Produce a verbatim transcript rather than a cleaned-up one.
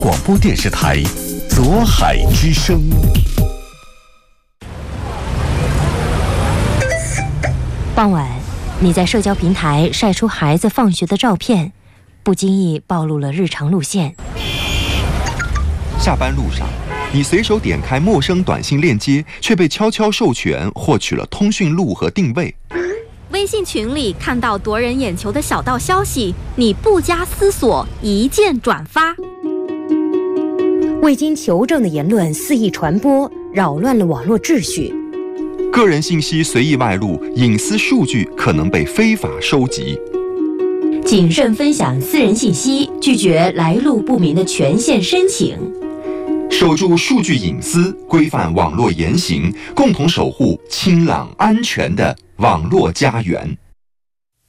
广播电视台左海之声。 傍晚，你在社交平台晒出孩子放学的照片，不经意暴露了日常路线。 下班路上，你随手点开陌生短信链接，却被悄悄授权获取了通讯录和定位。 微信群里看到夺人眼球的小道消息，你不加思索一键转发。 未经求证的言论肆意传播，扰乱了网络秩序。 个人信息随意外露，隐私数据可能被非法收集。 谨慎分享私人信息，拒绝来路不明的权限申请。 守住数据隐私，规范网络言行，共同守护清朗安全的网络家园。